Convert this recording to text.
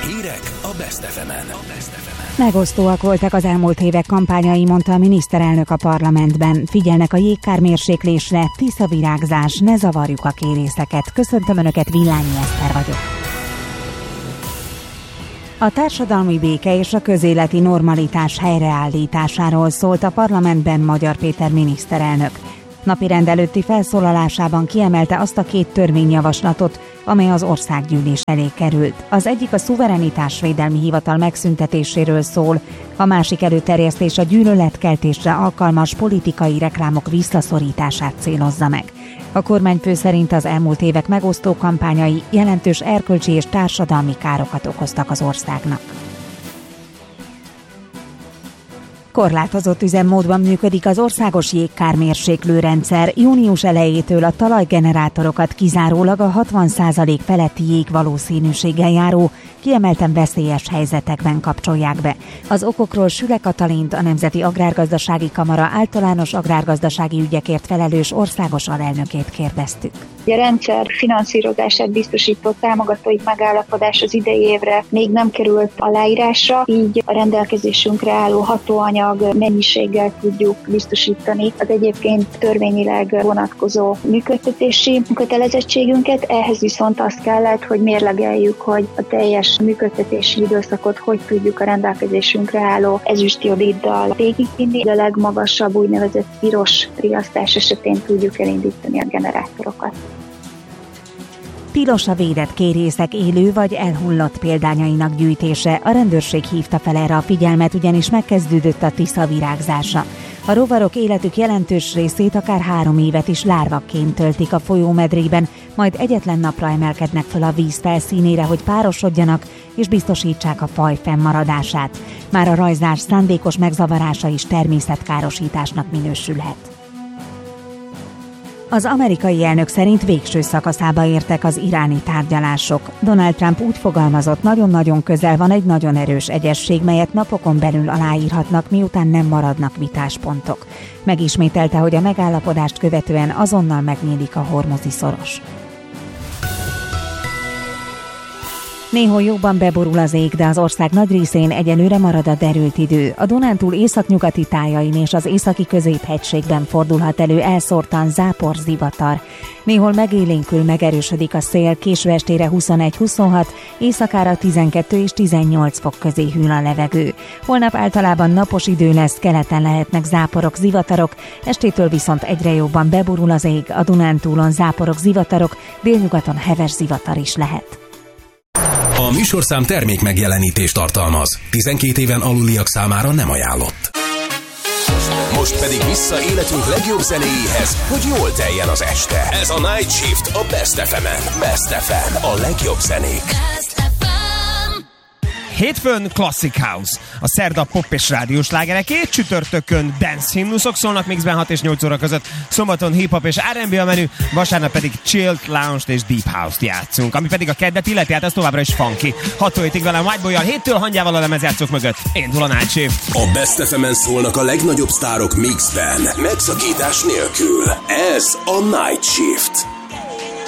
Hírek a Best FM-en. Megosztóak voltak az elmúlt évek kampányai, mondta a miniszterelnök a parlamentben. Figyelnek a jégkármérséklésre, tiszavirágzás, ne zavarjuk a kérészeket. Köszöntöm Önöket, Villányi Eszter vagyok. A társadalmi béke és a közéleti normalitás helyreállításáról szólt a parlamentben Magyar Péter miniszterelnök. Napirend előtti felszólalásában kiemelte azt a 2 törvényjavaslatot, amely az országgyűlés elé került. Az egyik a szuverenitásvédelmi hivatal megszüntetéséről szól, a másik előterjesztés a gyűlöletkeltésre alkalmas politikai reklámok visszaszorítását célozza meg. A kormányfő szerint az elmúlt évek megosztó kampányai jelentős erkölcsi és társadalmi károkat okoztak az országnak. Korlátozott üzemmódban működik az országos jégkármérséklő rendszer. Június elejétől a talajgenerátorokat kizárólag a 60% feletti jég valószínűséggel járó, kiemelten veszélyes helyzetekben kapcsolják be. Az okokról Süle Katalint, a Nemzeti Agrárgazdasági Kamara általános agrárgazdasági ügyekért felelős országos alelnökét kérdeztük. A rendszer finanszírozását biztosító támogatói megállapodás az idei évre még nem került aláírásra, így a rendelkezésünkre álló hatóanyag mennyiséggel tudjuk biztosítani az egyébként törvényileg vonatkozó működtetési kötelezettségünket. Ehhez viszont azt kellett, hogy mérlegeljük, hogy a teljes működtetési időszakot hogy tudjuk a rendelkezésünkre álló ezüstjodiddal végigvinni. A legmagasabb úgynevezett piros riasztás esetén tudjuk elindítani a generátorokat. Tilos a védett kérészek élő vagy elhullott példányainak gyűjtése. A rendőrség hívta fel erre a figyelmet, ugyanis megkezdődött a tiszavirágzása. A rovarok életük jelentős részét akár 3 évet is lárvakként töltik a folyómedrében, majd egyetlen napra emelkednek fel a víz felszínére, hogy párosodjanak és biztosítsák a faj fennmaradását. Már a rajzás szándékos megzavarása is természetkárosításnak minősülhet. Az amerikai elnök szerint végső szakaszába értek az iráni tárgyalások. Donald Trump úgy fogalmazott, nagyon-nagyon közel van egy nagyon erős egyezség, melyet napokon belül aláírhatnak, miután nem maradnak vitáspontok. Megismételte, hogy a megállapodást követően azonnal megnyílik a hormuzi szoros. Néhol jobban beborul az ég, de az ország nagy részén egyelőre marad a derült idő. A Dunántúl északnyugati tájain és az északi középhegységben fordulhat elő elszórtan záporzivatar. Néhol megélénkül, megerősödik a szél, késő estére 21-26, éjszakára 12 és 18 fok közé hűl a levegő. Holnap általában napos idő lesz, keleten lehetnek záporok, zivatarok, estétől viszont egyre jobban beborul az ég, a Dunántúlon záporok, zivatarok, délnyugaton heves zivatar is lehet. A műsorszám termék megjelenítést tartalmaz. 12 éven aluliak számára nem ajánlott. Most pedig vissza életünk legjobb zenéjéhez, hogy jól teljen az este. Ez a Night Shift a Best FM-en. Best FM, a legjobb zenék. Hétfőn Classic House, a szerda pop és rádiós slágerekét, csütörtökön dance himnuszok szólnak mixben 6 és 8 óra között, szombaton hip-hop és R&B a menü, vasárnap pedig chilled, lounge-t és deep house-t játszunk, ami pedig a keddet illeti, hát ez továbbra is funky. 6 hétig velem Whiteboy-jal, 7-től Hangyával a lemezjátszók mögött. Indul a Night Shift. A Best FM-en szólnak a legnagyobb sztárok mixben, megszakítás nélkül. Ez a Night Shift.